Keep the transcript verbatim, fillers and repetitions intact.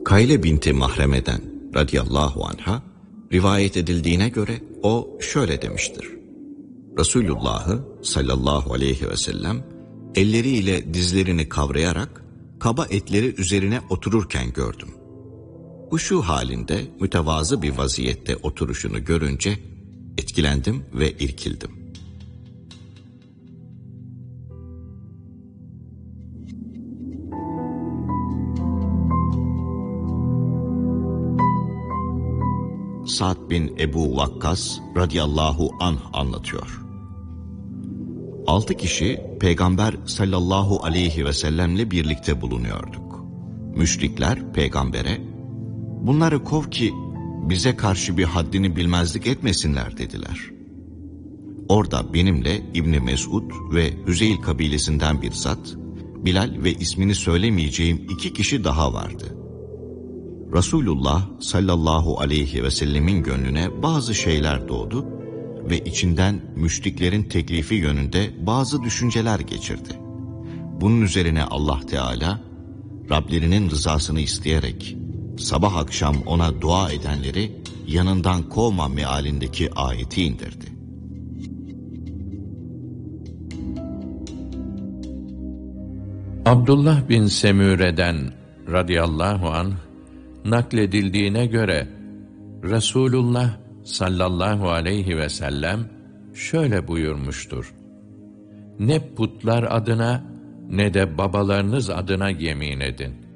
Kayle binti Mahreme'den radıyallahu anha rivayet edildiğine göre o şöyle demiştir. Resulullah'ı sallallahu aleyhi ve sellem elleriyle dizlerini kavrayarak kaba etleri üzerine otururken gördüm. Huşu halinde mütevazı bir vaziyette oturuşunu görünce etkilendim ve irkildim. Sa'd bin Ebu Vakkas radıyallahu anh anlatıyor. Altı kişi Peygamber sallallahu aleyhi ve sellemle birlikte bulunuyorduk. Müşrikler peygambere, bunları kov ki bize karşı bir haddini bilmezlik etmesinler dediler. Orada benimle İbni Mesud ve Hüzeyl kabilesinden bir zat, Bilal ve ismini söylemeyeceğim iki kişi daha vardı. Resulullah sallallahu aleyhi ve sellemin gönlüne bazı şeyler doğdu ve içinden müşriklerin teklifi yönünde bazı düşünceler geçirdi. Bunun üzerine Allah Teala, Rablerinin rızasını isteyerek sabah akşam ona dua edenleri yanından kovma mealindeki ayeti indirdi. Abdullah bin Semüre'den radıyallahu anh nakledildiğine göre Resulullah sallallahu aleyhi ve sellem şöyle buyurmuştur: ne putlar adına ne de babalarınız adına yemin edin.